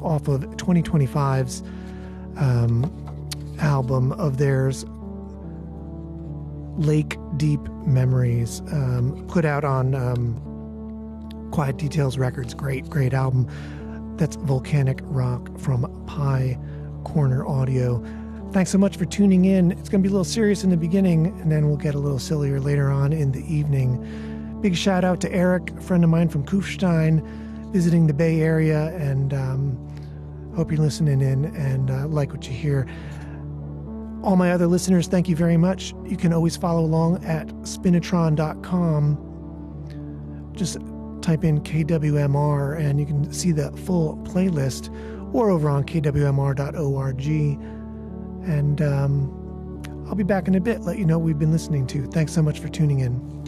off of 2025's album of theirs, Lake Deep Memories, put out on Quiet Details Records. Great album. That's Volcanic Rock from Pie Corner Audio. Thanks so much for tuning in. It's going to be a little serious in the beginning, and then we'll get a little sillier later on in the evening. Big shout out to Eric, a friend of mine from Kufstein, visiting the Bay Area, and hope you're listening in and like what you hear. All my other listeners, thank you very much. You can always follow along at spinatron.com. Just type in KWMR and you can see the full playlist, or over on kwmr.org. And I'll be back in a bit, let you know what we've been listening to. Thanks so much for tuning in.